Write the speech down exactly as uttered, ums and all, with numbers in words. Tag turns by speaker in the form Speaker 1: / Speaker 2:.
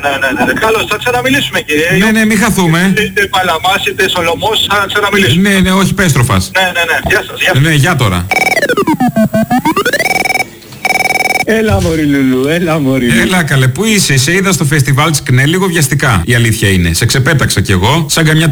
Speaker 1: ναι, ναι. Καλώς, θα ξαναμιλήσουμε κύριε.
Speaker 2: Ναι, ναι, μην χαθούμε.
Speaker 1: Είτε Παλαμάς, είτε Σολωμός, θα ξαναμιλήσουμε.
Speaker 2: Ναι, ναι, όχι πέστροφας.
Speaker 1: Ναι, ναι, ναι. Γεια σας, γεια σας.
Speaker 2: Ναι, γεια τώρα.
Speaker 3: Έλα μωρή Λουλού, έλα μωρή Λουλού.
Speaker 2: Έλα καλέ, πού είσαι, σε είδα στο φεστιβάλ της ΚΝΕ λίγο βιαστικά. Η αλήθεια είναι, σε ξεπέταξα κι εγώ, σαν καμιά